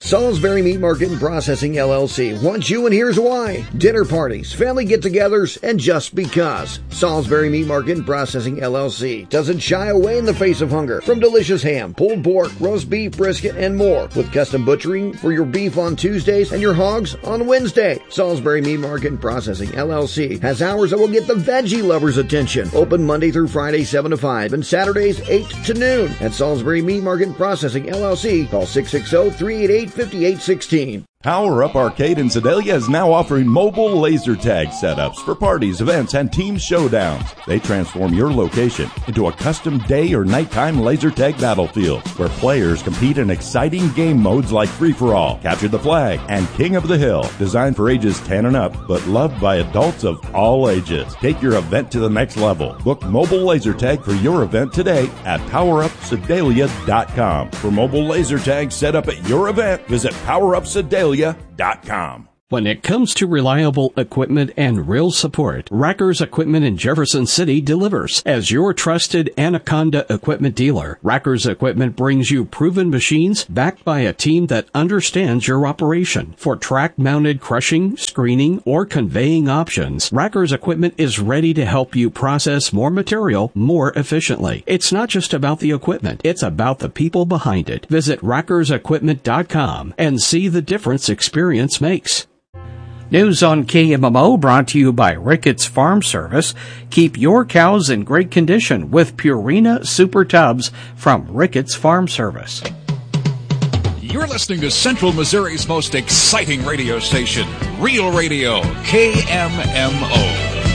Salisbury Meat Market and Processing LLC wants you, and here's why. Dinner parties, family get-togethers, and just because. Salisbury Meat Market and Processing LLC doesn't shy away in the face of hunger from delicious ham, pulled pork, roast beef, brisket, and more, with custom butchering for your beef on Tuesdays and your hogs on Wednesday. Salisbury Meat Market and Processing LLC has hours that will get the veggie lovers' attention. Open Monday through Friday 7 to 5 and Saturdays 8 to noon. At Salisbury Meat Market and Processing LLC, call 660-388-5816. Power Up Arcade in Sedalia is now offering mobile laser tag setups for parties, events, and team showdowns. They transform your location into a custom day or nighttime laser tag battlefield where players compete in exciting game modes like Free-for-All, Capture the Flag, and King of the Hill. Designed for ages 10 and up, but loved by adults of all ages. Take your event to the next level. Book mobile laser tag for your event today at PowerUpSedalia.com. For mobile laser tag set up at your event, visit PowerUpSedalia.com. When it comes to reliable equipment and real support, Rackers Equipment in Jefferson City delivers. As your trusted Anaconda equipment dealer, Rackers Equipment brings you proven machines backed by a team that understands your operation. For track-mounted crushing, screening, or conveying options, Rackers Equipment is ready to help you process more material more efficiently. It's not just about the equipment, it's about the people behind it. Visit rackersequipment.com and see the difference experience makes. News on KMMO brought to you by Ricketts Farm Service. Keep your cows in great condition with Purina Super Tubs from Ricketts Farm Service. You're listening to Central Missouri's most exciting radio station, Real Radio, KMMO.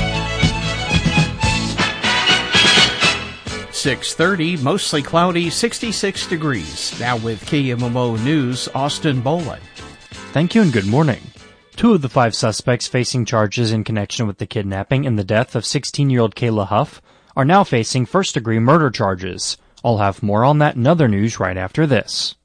6:30, mostly cloudy, 66 degrees. Now with KMMO News, Austin Boland. Thank you and good morning. 2 of the 5 suspects facing charges in connection with the kidnapping and the death of 16-year-old Kayla Huff are now facing first-degree murder charges. I'll have more on that and other news right after this.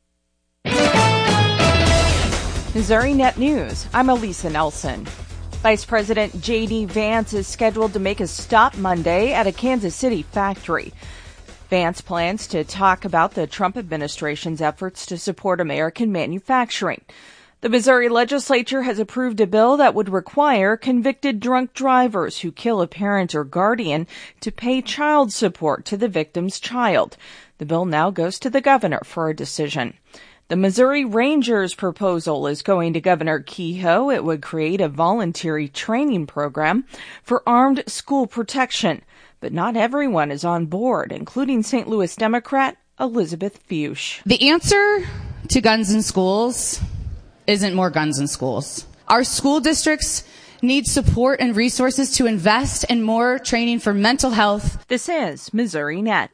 Missouri Net News, I'm Elisa Nelson. Vice President J.D. Vance is scheduled to make a stop Monday at a Kansas City factory. Vance plans to talk about the Trump administration's efforts to support American manufacturing. The Missouri legislature has approved a bill that would require convicted drunk drivers who kill a parent or guardian to pay child support to the victim's child. The bill now goes to the governor for a decision. The Missouri Rangers proposal is going to Governor Kehoe. It would create a voluntary training program for armed school protection. But not everyone is on board, including St. Louis Democrat Elizabeth Fuchs. The answer to guns in schools isn't more guns in schools. Our school districts need support and resources to invest in more training for mental health. This is Missouri Net.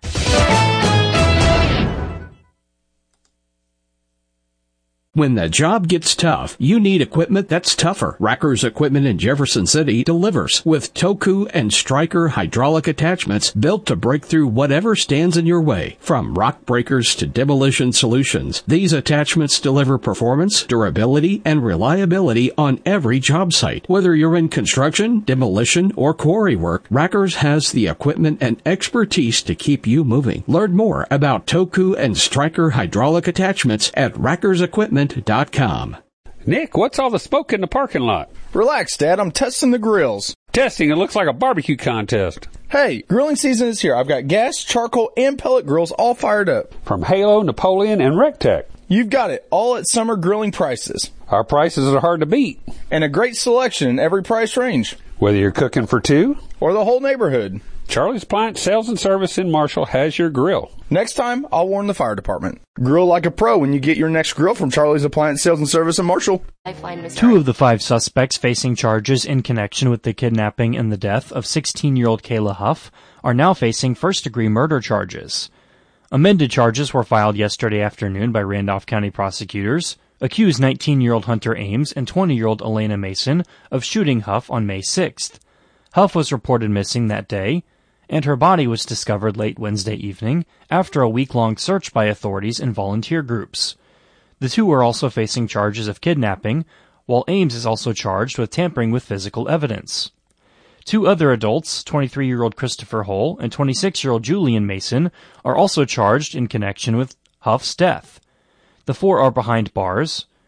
When the job gets tough, you need equipment that's tougher. Rackers Equipment in Jefferson City delivers with Toku and Stryker hydraulic attachments built to break through whatever stands in your way. From rock breakers to demolition solutions, these attachments deliver performance, durability, and reliability on every job site. Whether you're in construction, demolition, or quarry work, Rackers has the equipment and expertise to keep you moving. Learn more about Toku and Stryker hydraulic attachments at rackersequipment.com. Nick, what's all the smoke in the parking lot? Relax, Dad. I'm testing the grills. Testing? It looks like a barbecue contest. Hey, grilling season is here. I've got gas, charcoal, and pellet grills all fired up. From Halo, Napoleon, and Rectech. You've got it, all at summer grilling prices. Our prices are hard to beat. And a great selection in every price range. Whether you're cooking for 2 or the whole neighborhood. Charlie's Appliance Sales and Service in Marshall has your grill. Next time, I'll warn the fire department. Grill like a pro when you get your next grill from Charlie's Appliance Sales and Service in Marshall. 2 of the 5 suspects facing charges in connection with the kidnapping and the death of 16-year-old Kayla Huff are now facing first-degree murder charges. Amended charges were filed yesterday afternoon by Randolph County prosecutors, accused 19-year-old Hunter Ames and 20-year-old Elena Mason of shooting Huff on May 6th. Huff was reported missing that day, and her body was discovered late Wednesday evening after a week-long search by authorities and volunteer groups. The 2 are also facing charges of kidnapping, while Ames is also charged with tampering with physical evidence. 2 other adults, 23-year-old Christopher Hull and 26-year-old Julian Mason, are also charged in connection with Huff's death. The 4 are behind bars.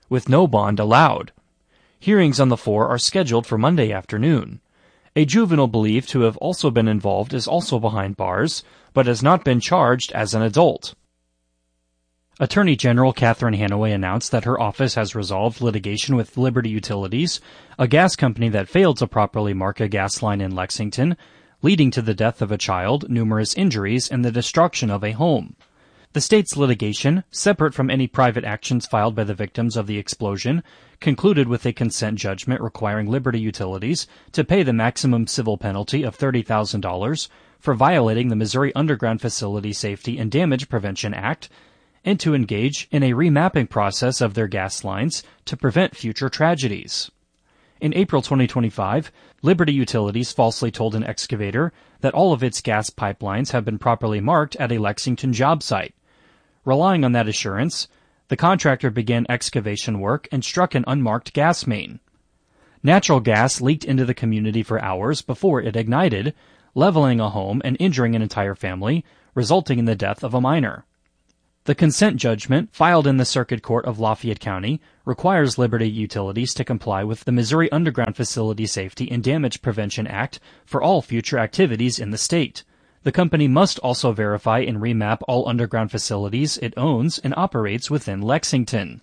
with no bond allowed. Hearings on the four are scheduled for Monday afternoon. A juvenile believed to have also been involved is also behind bars, but has not been charged as an adult. Attorney General Catherine Hanaway announced that her office has resolved litigation with Liberty Utilities, a gas company that failed to properly mark a gas line in Lexington, leading to the death of a child, numerous injuries, and the destruction of a home. The state's litigation, separate from any private actions filed by the victims of the explosion, concluded with a consent judgment requiring Liberty Utilities to pay the maximum civil penalty of $30,000 for violating the Missouri Underground Facility Safety and Damage Prevention Act, and to engage in a remapping process of their gas lines to prevent future tragedies. In April 2025, Liberty Utilities falsely told an excavator that all of its gas pipelines have been properly marked at a Lexington job site. Relying on that assurance, the contractor began excavation work and struck an unmarked gas main. Natural gas leaked into the community for hours before it ignited, leveling a home and injuring an entire family, resulting in the death of a minor. The consent judgment, filed in the Circuit Court of Lafayette County, requires Liberty Utilities to comply with the Missouri Underground Facility Safety and Damage Prevention Act for all future activities in the state. The company must also verify and remap all underground facilities it owns and operates within Lexington.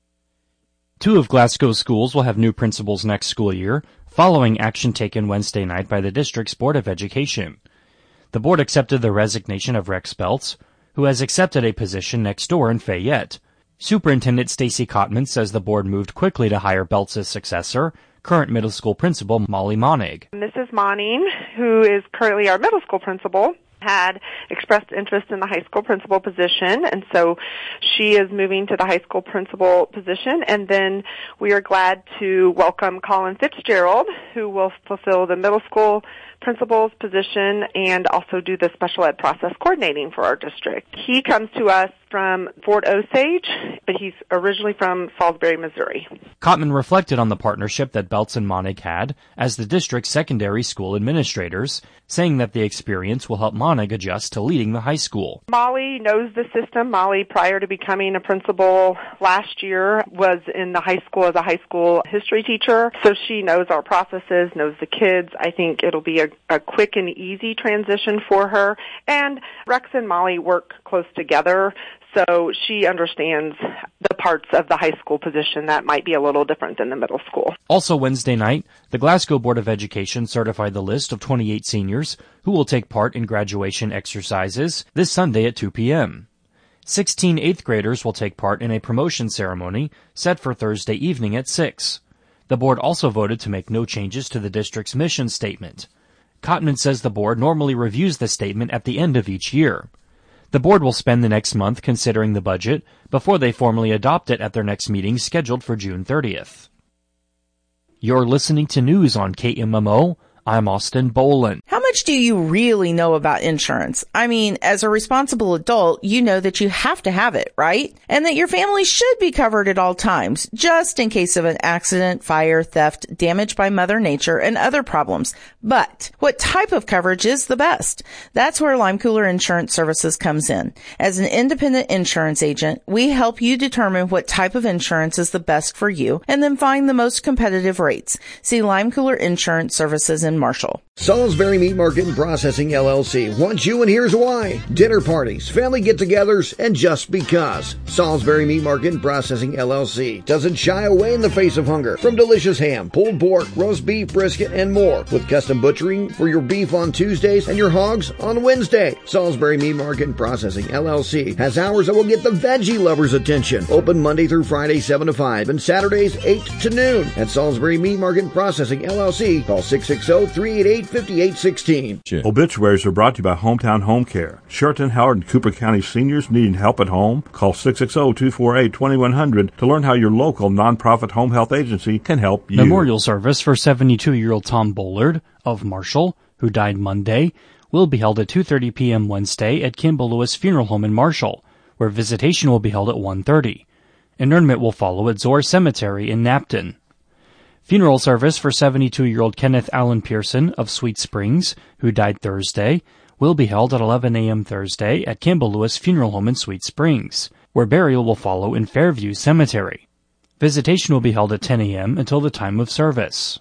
2 of Glasgow's schools will have new principals next school year, following action taken Wednesday night by the district's Board of Education. The board accepted the resignation of Rex Belts, who has accepted a position next door in Fayette. Superintendent Stacy Cotman says the board moved quickly to hire Belts' successor, current middle school principal Molly Monig. Mrs. Monning, who is currently our middle school principal, had expressed interest in the high school principal position, and so she is moving to the high school principal position. And then we are glad to welcome Colin Fitzgerald, who will fulfill the middle school principal's position and also do the special ed process coordinating for our district. He comes to us from Fort Osage, but he's originally from Salisbury, Missouri. Cotman reflected on the partnership that Belts and Monig had as the district's secondary school administrators, saying that the experience will help Monig adjust to leading the high school. Molly knows the system. Molly, prior to becoming a principal last year, was in the high school as a high school history teacher, so she knows our processes, knows the kids. I think it'll be a quick and easy transition for her. And Rex and Molly work close together, so she understands the parts of the high school position that might be a little different than the middle school. Also Wednesday night, the Glasgow Board of Education certified the list of 28 seniors who will take part in graduation exercises this Sunday at 2 p.m. 16 8th graders will take part in a promotion ceremony set for Thursday evening at 6. The board also voted to make no changes to the district's mission statement. Cotman says the board normally reviews the statement at the end of each year. The board will spend the next month considering the budget before they formally adopt it at their next meeting scheduled for June 30th. You're listening to news on KMMO. I'm Austin Boland. How much do you really know about insurance? I mean, as a responsible adult, you know that you have to have it, right? And that your family should be covered at all times, just in case of an accident, fire, theft, damage by Mother Nature, and other problems. But what type of coverage is the best? That's where Lime Cooler Insurance Services comes in. As an independent insurance agent, we help you determine what type of insurance is the best for you and then find the most competitive rates. See Lime Cooler Insurance Services in Marshall. Salisbury Meat Market and Processing LLC wants you, and here's why. Dinner parties, family get-togethers, and just because. Salisbury Meat Market and Processing LLC doesn't shy away in the face of hunger. From delicious ham, pulled pork, roast beef, brisket, and more. With custom butchering for your beef on Tuesdays and your hogs on Wednesday. Salisbury Meat Market and Processing LLC has hours that will get the veggie lovers' attention. Open Monday through Friday 7 to 5 and Saturdays 8 to noon. At Salisbury Meat Market and Processing LLC, call 660-388-5816. Obituaries are brought to you by Hometown Home Care. Sheraton, Howard, and Cooper County seniors needing help at home? Call 660-248-2100 to learn how your local nonprofit home health agency can help you. Memorial service for 72-year-old Tom Bullard of Marshall, who died Monday, will be held at 2:30 p.m. Wednesday at Kimball Lewis Funeral Home in Marshall, where visitation will be held at 1:30. Interment will follow at Zor Cemetery in Napton. Funeral service for 72-year-old Kenneth Allen Pearson of Sweet Springs, who died Thursday, will be held at 11 a.m. Thursday at Kimball Lewis Funeral Home in Sweet Springs, where burial will follow in Fairview Cemetery. Visitation will be held at 10 a.m. until the time of service.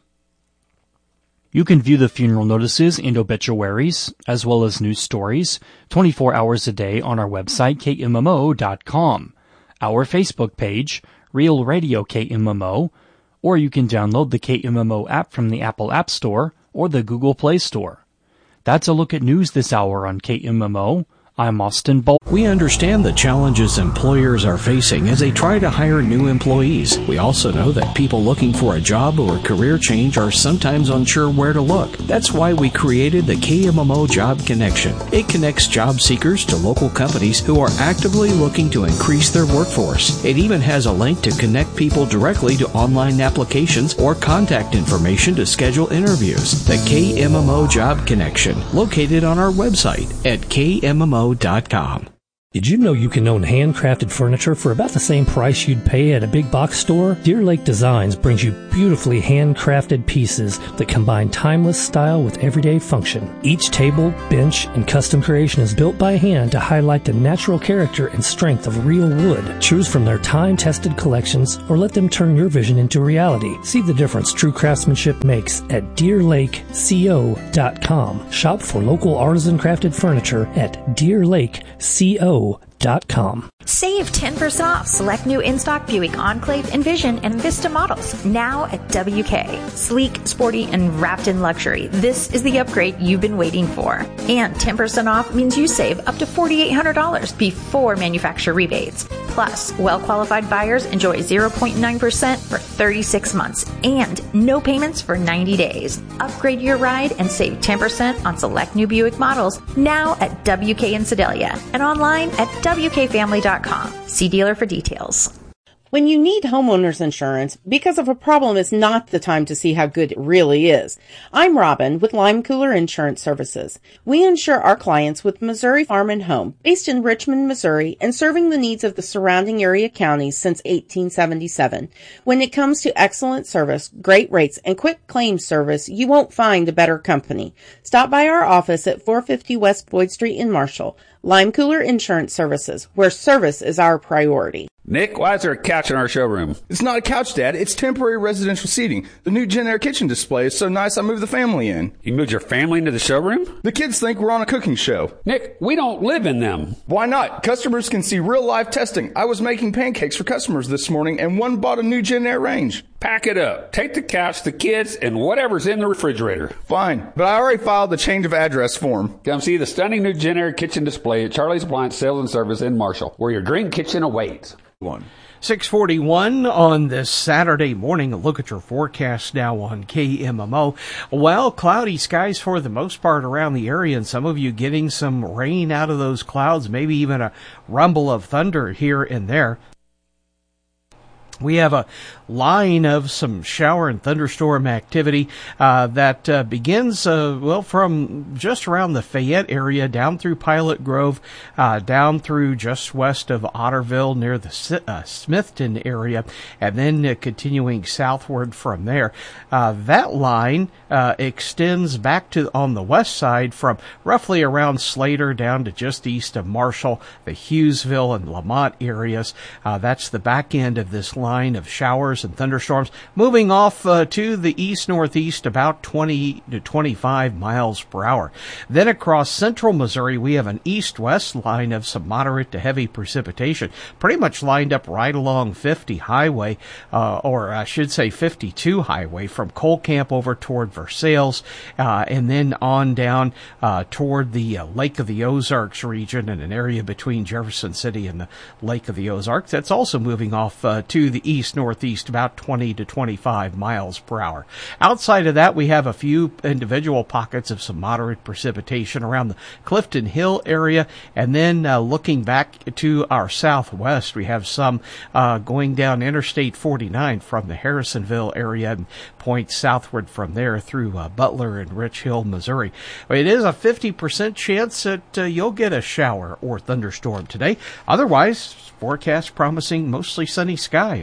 You can view the funeral notices and obituaries, as well as news stories, 24 hours a day on our website, KMMO.com, our Facebook page, Real Radio KMMO, or you can download the KMMO app from the Apple App Store or the Google Play Store. That's a look at news this hour on KMMO. I'm Austin Bolt. We understand the challenges employers are facing as they try to hire new employees. We also know that people looking for a job or career change are sometimes unsure where to look. That's why we created the KMMO Job Connection. It connects job seekers to local companies who are actively looking to increase their workforce. It even has a link to connect people directly to online applications or contact information to schedule interviews. The KMMO Job Connection, located on our website at KMMO.com. Did you know you can own handcrafted furniture for about the same price you'd pay at a big box store? Deer Lake Designs brings you beautifully handcrafted pieces that combine timeless style with everyday function. Each table, bench, and custom creation is built by hand to highlight the natural character and strength of real wood. Choose from their time-tested collections or let them turn your vision into reality. See the difference true craftsmanship makes at DeerLakeCO.com. Shop for local artisan crafted furniture at DeerLakeCO.com. Save 10% off select new in-stock Buick Enclave, Envision, and Vista models now at WK. Sleek, sporty, and wrapped in luxury. This is the upgrade you've been waiting for. And 10% off means you save up to $4,800 before manufacturer rebates. Plus, well-qualified buyers enjoy 0.9% for 36 months and no payments for 90 days. Upgrade your ride and save 10% on select new Buick models now at WK in Sedalia and online at WKFamily.com. See dealer for details. When you need homeowners insurance, because of a problem is not the time to see how good it really is. I'm Robin with Lime Cooler Insurance Services. We insure our clients with Missouri Farm and Home, based in Richmond, Missouri, and serving the needs of the surrounding area counties since 1877. When it comes to excellent service, great rates, and quick claims service, you won't find a better company. Stop by our office at 450 West Boyd Street in Marshall. Lime Cooler Insurance Services, where service is our priority. Nick, why is there a couch in our showroom? It's not a couch, Dad. It's temporary residential seating. The new Gen Air kitchen display is so nice I moved the family in. You moved your family into the showroom? The kids think we're on a cooking show. Nick, we don't live in them. Why not? Customers can see real live testing. I was making pancakes for customers this morning and one bought a new Gen Air range. Pack it up. Take the couch, the kids, and whatever's in the refrigerator. Fine, but I already filed the change of address form. Come see the stunning new Gen Air kitchen display at Charlie's Appliance Sales and Service in Marshall, where your dream kitchen awaits. 6:41 on this Saturday morning. A look at your forecast now on KMMO. Well, cloudy skies for the most part around the area, and some of you getting some rain out of those clouds, maybe even a rumble of thunder here and there. We have a line of some shower and thunderstorm activity that begins, from just around the Fayette area, down through Pilot Grove, down through just west of Otterville near the Smithton area, and then continuing southward from there. That line extends back to on the west side from roughly around Slater down to just east of Marshall, the Hughesville and Lamont areas. That's the back end of this line of showers and thunderstorms, moving off to the east-northeast about 20 to 25 miles per hour. Then across central Missouri, we have an east-west line of some moderate to heavy precipitation, pretty much lined up right along 50 highway, or I should say 52 highway, from Cole Camp over toward Versailles, and then on down toward the Lake of the Ozarks region and an area between Jefferson City and the Lake of the Ozarks. That's also moving off to the east-northeast about 20 to 25 miles per hour. Outside of that, we have a few individual pockets of some moderate precipitation around the Clifton Hill area, and then looking back to our southwest, we have some going down Interstate 49 from the Harrisonville area and points southward from there through Butler and Rich Hill, Missouri. It is a 50% chance that you'll get a shower or thunderstorm today. Otherwise, forecast promising mostly sunny skies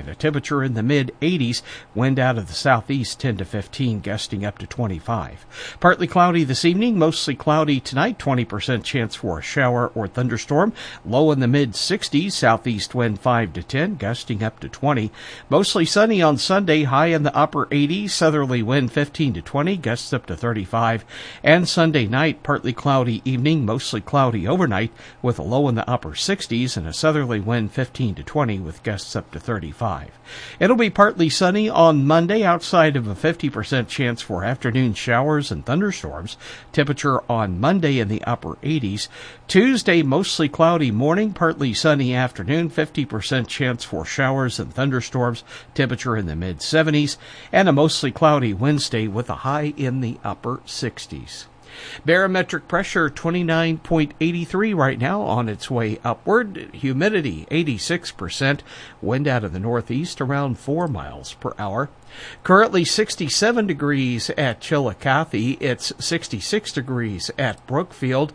and a temperature in the mid-80s. Wind out of the southeast 10 to 15, gusting up to 25. Partly cloudy this evening, mostly cloudy tonight, 20% chance for a shower or thunderstorm. Low in the mid-60s, southeast wind 5 to 10, gusting up to 20. Mostly sunny on Sunday, high in the upper 80s, southerly wind 15 to 20, gusts up to 35. And Sunday night, partly cloudy evening, mostly cloudy overnight, with a low in the upper 60s and a southerly wind 15 to 20 with gusts up to 35. It'll be partly sunny on Monday, outside of a 50% chance for afternoon showers and thunderstorms. Temperature on Monday in the upper 80s. Tuesday, mostly cloudy morning, partly sunny afternoon, 50% chance for showers and thunderstorms. Temperature in the mid-70s. And a mostly cloudy Wednesday with a high in the upper 60s. Barometric pressure 29.83 right now, on its way upward. Humidity 86%. Wind out of the northeast around 4 miles per hour. Currently 67 degrees at Chillicothe. It's 66 degrees at Brookfield,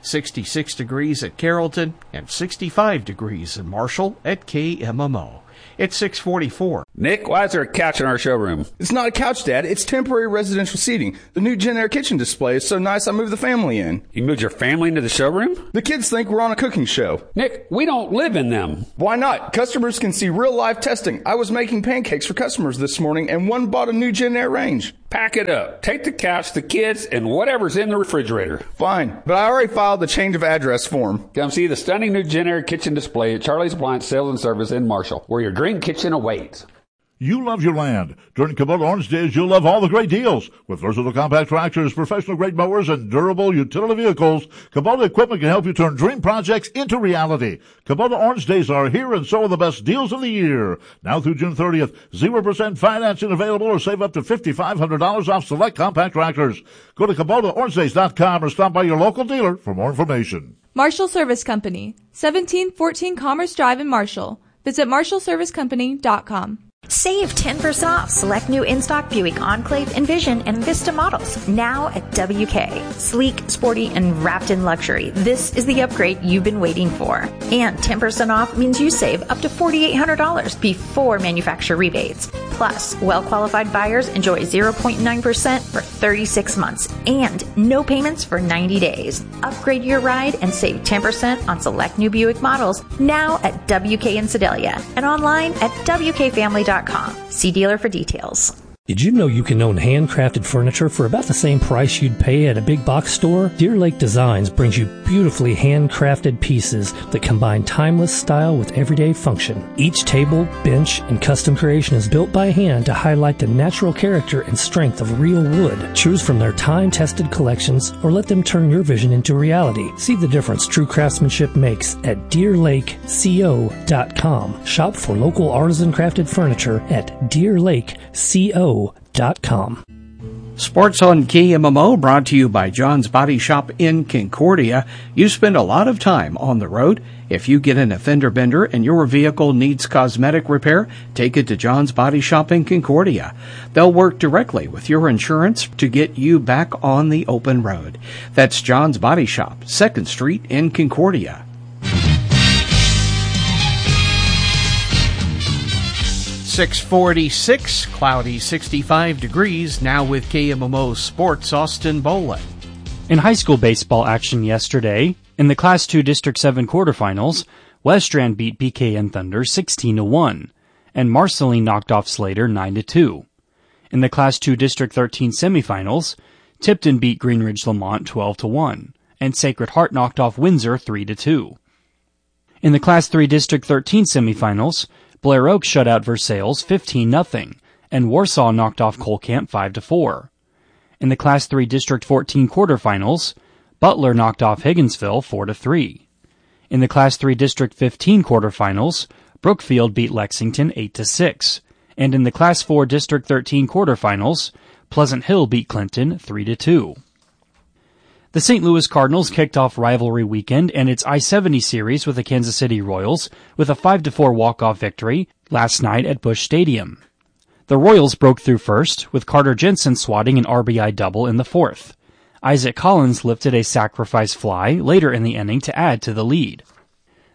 66 degrees at Carrollton, and 65 degrees in Marshall at KMMO. It's 6:44. Nick, why is there a couch in our showroom? It's not a couch, Dad. It's temporary residential seating. The new Gen Air kitchen display is so nice I moved the family in. You moved your family into the showroom? The kids think we're on a cooking show. Nick, we don't live in them. Why not? Customers can see real live testing. I was making pancakes for customers this morning, and one bought a new Gen Air range. Pack it up. Take the couch, the kids, and whatever's in the refrigerator. Fine, but I already filed the change of address form. Come see the stunning new Gen Air kitchen display at Charlie's Appliance Sales and Service in Marshall, where your dream kitchen awaits. You love your land. During Kubota Orange Days, you'll love all the great deals. With versatile compact tractors, professional-grade mowers, and durable utility vehicles, Kubota equipment can help you turn dream projects into reality. Kubota Orange Days are here, and so are the best deals of the year. Now through June 30th, 0% financing available, or save up to $5,500 off select compact tractors. Go to KubotaOrangeDays.com or stop by your local dealer for more information. Marshall Service Company, 1714 Commerce Drive in Marshall. Visit MarshallServiceCompany.com. Save 10% off select new in-stock Buick Enclave, Envision, and Vista models now at WK. Sleek, sporty, and wrapped in luxury. This is the upgrade you've been waiting for. And 10% off means you save up to $4,800 before manufacturer rebates. Plus, well-qualified buyers enjoy 0.9% for 36 months and no payments for 90 days. Upgrade your ride and save 10% on select new Buick models now at WK in Sedalia and online at WKFamily.com. See dealer for details. Did you know you can own handcrafted furniture for about the same price you'd pay at a big box store? Deer Lake Designs brings you beautifully handcrafted pieces that combine timeless style with everyday function. Each table, bench, and custom creation is built by hand to highlight the natural character and strength of real wood. Choose from their time-tested collections or let them turn your vision into reality. See the difference true craftsmanship makes at DeerLakeCO.com. Shop for local artisan crafted furniture at DeerLakeCO.com. Sports on KMMO brought to you by John's Body Shop in Concordia. You spend a lot of time on the road. If you get in a fender bender and your vehicle needs cosmetic repair, take it to John's Body Shop in Concordia. They'll work directly with your insurance to get you back on the open road. That's John's Body Shop, 2nd Street in Concordia. 646, cloudy 65 degrees, now with KMMO Sports, Austin Bolin. In high school baseball action yesterday, in the Class 2 District 7 quarterfinals, Weststrand beat BKN Thunder 16-1, and Marceline knocked off Slater 9-2. In the Class 2 District 13 semifinals, Tipton beat Greenridge Lamont 12-1, and Sacred Heart knocked off Windsor 3-2. In the Class 3 District 13 semifinals, Blair Oak shut out Versailles 15-0, and Warsaw knocked off Colcamp 5-4. In the Class 3 District 14 quarterfinals, Butler knocked off Higginsville 4-3. In the Class 3 District 15 quarterfinals, Brookfield beat Lexington 8-6. And in the Class 4 District 13 quarterfinals, Pleasant Hill beat Clinton 3-2. The St. Louis Cardinals kicked off rivalry weekend and its I-70 series with the Kansas City Royals with a 5-4 walk-off victory last night at Busch Stadium. The Royals broke through first, with Carter Jensen swatting an RBI double in the fourth. Isaac Collins lifted a sacrifice fly later in the inning to add to the lead.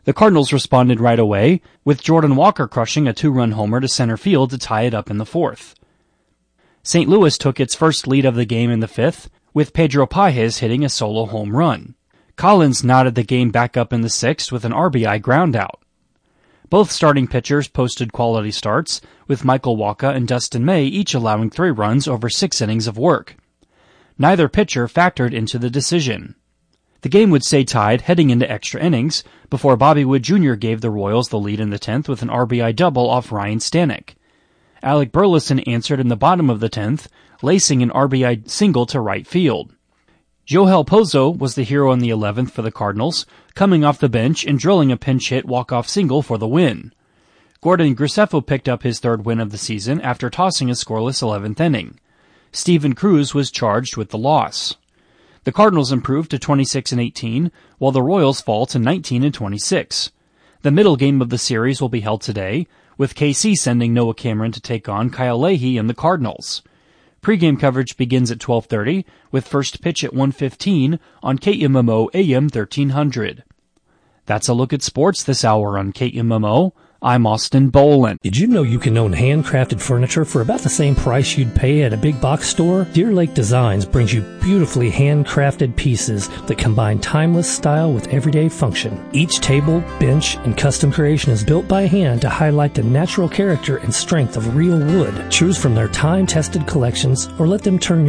The Cardinals responded right away, with Jordan Walker crushing a 2-run homer to center field to tie it up in the 4th. St. Louis took its first lead of the game in the 5th, with Pedro Pages hitting a solo home run. Collins knotted the game back up in the 6th with an RBI groundout. Both starting pitchers posted quality starts, with Michael Wacha and Dustin May each allowing 3 runs over 6 innings of work. Neither pitcher factored into the decision. The game would stay tied heading into extra innings before Bobby Wood Jr. gave the Royals the lead in the 10th with an RBI double off Ryan Stanek. Alec Burleson answered in the bottom of the 10th, lacing an RBI single to right field. Joel Pozo was the hero in the 11th for the Cardinals, coming off the bench and drilling a pinch hit walk-off single for the win. Gordon Graceffo picked up his 3rd win of the season after tossing a scoreless 11th inning. Steven Cruz was charged with the loss. The Cardinals improved to 26-18, while the Royals fall to 19-26. The middle game of the series will be held today, with KC sending Noah Cameron to take on Kyle Leahy and the Cardinals. Pre-game coverage begins at 12:30, with first pitch at 1:15 on KMMO AM 1300. That's a look at sports this hour on KMMO. I'm Austin Boland. Did you know you can own handcrafted furniture for about the same price you'd pay at a big box store? Deer Lake Designs brings you beautifully handcrafted pieces that combine timeless style with everyday function. Each table, bench, and custom creation is built by hand to highlight the natural character and strength of real wood. Choose from their time-tested collections or let them turn